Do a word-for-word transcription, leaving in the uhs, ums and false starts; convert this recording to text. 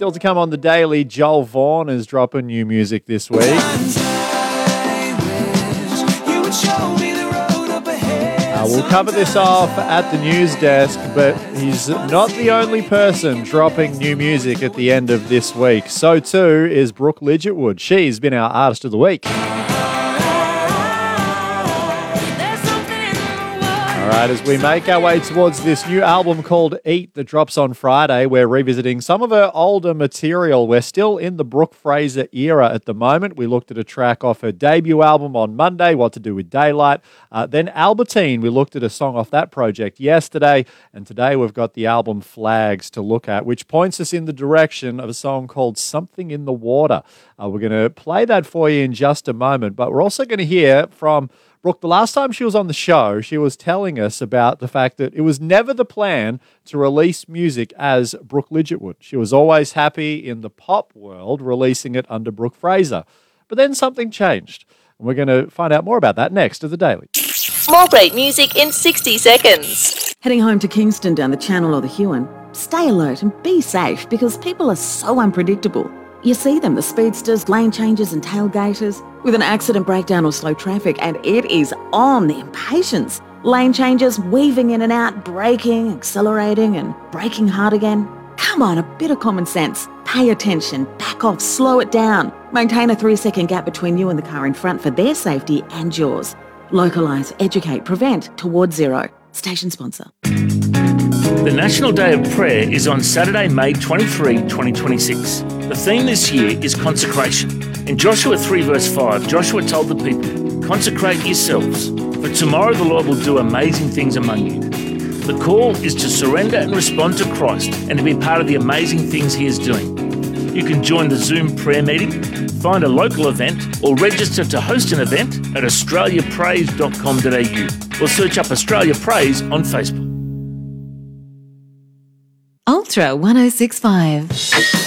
Still to come on the Daily, Joel Vaughan is dropping new music this week. Uh, we'll cover this off at the news desk, but he's not the only person dropping new music at the end of this week. So too is Brooke Lidgerwood. She's been our Artist of the Week. All right, as we make our way towards this new album called Eat that drops on Friday, we're revisiting some of her older material. We're still in the Brooke Fraser era at the moment. We looked at a track off her debut album on Monday, What to Do with Daylight. Uh, then Albertine, we looked at a song off that project yesterday. And today we've got the album Flags to look at, which points us in the direction of a song called Something in the Water. Uh, we're going to play that for you in just a moment, but we're also going to hear from Brooke. The last time she was on the show, she was telling us about the fact that it was never the plan to release music as Brooke Lidgerwood. She was always happy in the pop world releasing it under Brooke Fraser. But then something changed. And we're going to find out more about that next to The Daily. More great music in sixty seconds. Heading home to Kingston down the Channel or the Huon, stay alert and be safe because people are so unpredictable. You see them, the speedsters, lane changers and tailgaters, with an accident, breakdown or slow traffic, and it is on the impatience. Lane changers weaving in and out, braking, accelerating and braking hard again. Come on, a bit of common sense. Pay attention, back off, slow it down. Maintain a three-second gap between you and the car in front for their safety and yours. Localise, educate, prevent, towards zero. Station sponsor. The National Day of Prayer is on Saturday, May twenty-third, twenty twenty-six. The theme this year is consecration. In Joshua three verse five, Joshua told the people, "Consecrate yourselves, for tomorrow the Lord will do amazing things among you." The call is to surrender and respond to Christ and to be part of the amazing things he is doing. You can join the Zoom prayer meeting, find a local event, or register to host an event at australia praise dot com dot a u or search up Australia Praise on Facebook. Ultra one oh six point five.